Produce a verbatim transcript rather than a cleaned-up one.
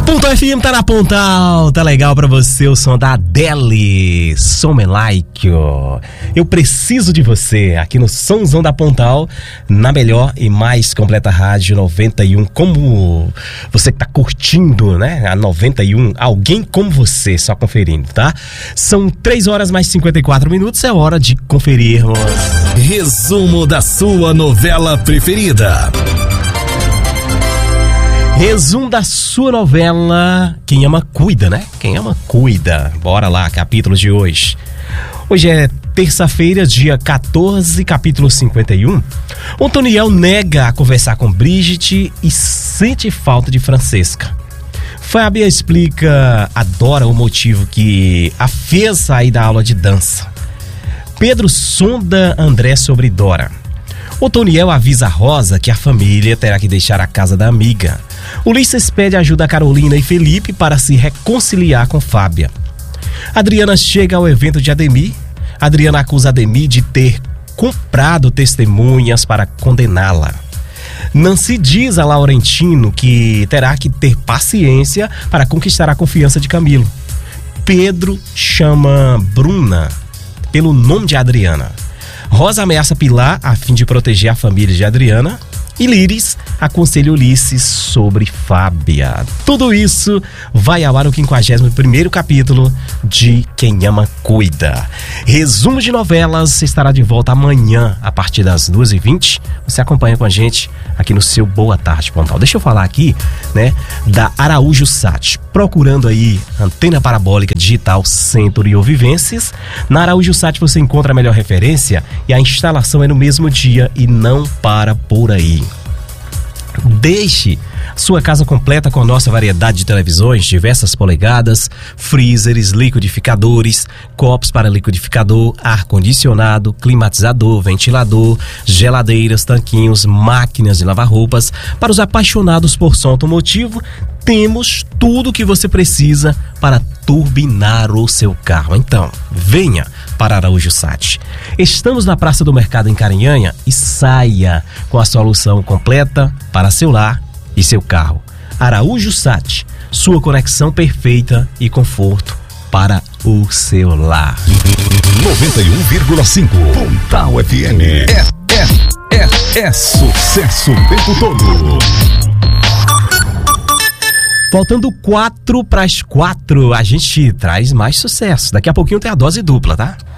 Pontal F M tá na Pontal, tá legal pra você o som da Adele, Some Like You. Eu preciso de você aqui no Somzão da Pontal, na melhor e mais completa rádio noventa e um. Como você que tá curtindo, né? A noventa e um, alguém como você, só conferindo, tá? São três horas mais cinquenta e quatro minutos, é hora de conferirmos. Resumo da sua novela preferida. Resumo da sua novela Quem Ama Cuida, né? Quem Ama Cuida. Bora lá, capítulo de hoje. Hoje é terça-feira, dia quatorze, capítulo cinquenta e um. O Toniel nega a conversar com Brigitte e sente falta de Francesca. Fábia explica a Dora o motivo que a fez sair da aula de dança. Pedro sonda André sobre Dora. O Toniel avisa a Rosa que a família terá que deixar a casa da amiga. Ulisses pede ajuda a Carolina e Felipe para se reconciliar com Fábia. Adriana chega ao evento de Ademir. Adriana acusa Ademir de ter comprado testemunhas para condená-la. Nancy diz a Laurentino que terá que ter paciência para conquistar a confiança de Camilo. Pedro chama Bruna pelo nome de Adriana. Rosa ameaça Pilar a fim de proteger a família de Adriana. E Líris aconselha Ulisses sobre Fábia. Tudo isso vai ao ar no quinquagésimo primeiro capítulo de Quem Ama Cuida. Resumo de novelas estará de volta amanhã a partir das duas e vinte. Você acompanha com a gente aqui no seu Boa Tarde Pontal. Deixa eu falar aqui, né, da Araújo Sat. Procurando aí antena parabólica digital Centro e Ovivenses. Na Araújo Sat você encontra a melhor referência e a instalação é no mesmo dia e não para por aí. Deixe sua casa completa com a nossa variedade de televisões, diversas polegadas, freezers, liquidificadores, copos para liquidificador, ar-condicionado, climatizador, ventilador, geladeiras, tanquinhos, máquinas de lavar roupas. Para os apaixonados por som automotivo, temos tudo o que você precisa para turbinar o seu carro. Então, venha para Araújo Sat. Estamos na Praça do Mercado em Carinhanha e saia com a solução completa para seu lar e seu carro. Araújo Sat, sua conexão perfeita e conforto para o seu lar. noventa e um vírgula cinco Pontal F M. É, é, é, é sucesso o tempo todo. Faltando quatro para as quatro, a gente traz mais sucesso. Daqui a pouquinho tem a dose dupla, tá?